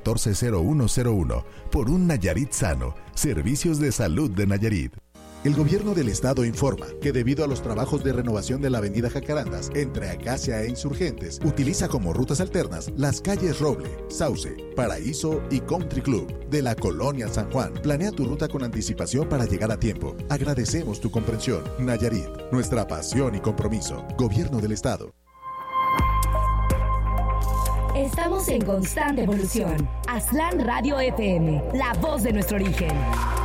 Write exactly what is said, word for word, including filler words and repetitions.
cuatro cero uno cero uno. Por un Nayarit sano. Servicios de Salud de Nayarit. El gobierno del estado informa que debido a los trabajos de renovación de la avenida Jacarandas entre Acacia e Insurgentes, utiliza como rutas alternas las calles Roble, Sauce, Paraíso y Country Club de la colonia San Juan. Planea tu ruta con anticipación para llegar a tiempo. Agradecemos tu comprensión. Nayarit, nuestra pasión y compromiso. Gobierno del estado. Estamos en constante evolución. Aztlán Radio F M, la voz de nuestro origen.